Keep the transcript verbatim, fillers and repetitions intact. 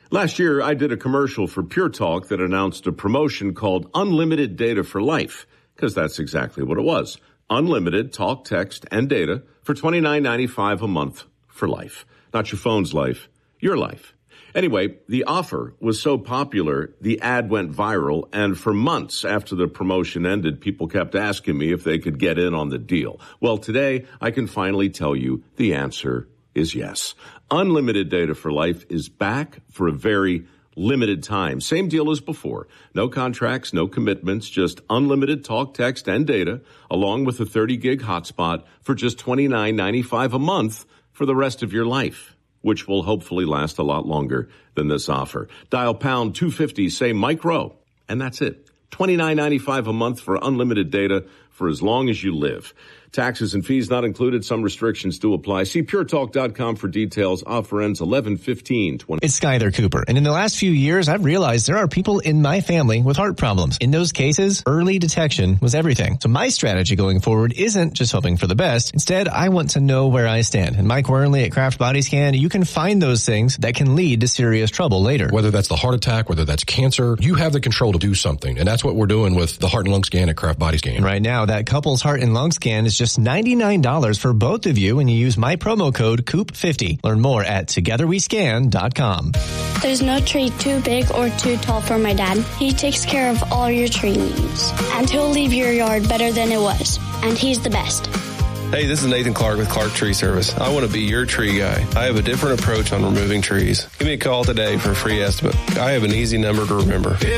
Last year, I did a commercial for Pure Talk that announced a promotion called Unlimited Data for Life, because that's exactly what it was. Unlimited talk, text, and data for twenty-nine ninety-five a month for life. Not your phone's life, your life. Anyway, the offer was so popular, the ad went viral, and for months after the promotion ended, people kept asking me if they could get in on the deal. Well, today, I can finally tell you the answer is yes. Unlimited Data for Life is back for a very limited time. Same deal as before. No contracts, no commitments, just unlimited talk, text, and data, along with a thirty gig hotspot for just twenty-nine ninety-five a month for the rest of your life, which will hopefully last a lot longer than this offer. Dial pound two fifty, say Mike Rowe, and that's it. twenty-nine ninety-five a month for unlimited data for as long as you live. Taxes and fees not included. Some restrictions do apply. See pure talk dot com for details. Offer ends eleven fifteen twenty. It's Skyler Cooper, and in the last few years, I've realized there are people in my family with heart problems. In those cases, early detection was everything. So my strategy going forward isn't just hoping for the best. Instead, I want to know where I stand. And Mike Wernley at Kraft Body Scan, you can find those things that can lead to serious trouble later. Whether that's the heart attack, whether that's cancer, you have the control to do something. And that's what we're doing with the heart and lung scan at Kraft Body Scan. And right now, that couple's heart and lung scan is just ninety-nine dollars for both of you when you use my promo code coop fifty. Learn more at together we scan dot com. There's no tree too big or too tall for my dad. He takes care of all your tree needs. And he'll leave your yard better than it was. And he's the best. Hey, this is Nathan Clark with Clark Tree Service. I want to be your tree guy. I have a different approach on removing trees. Give me a call today for a free estimate. I have an easy number to remember.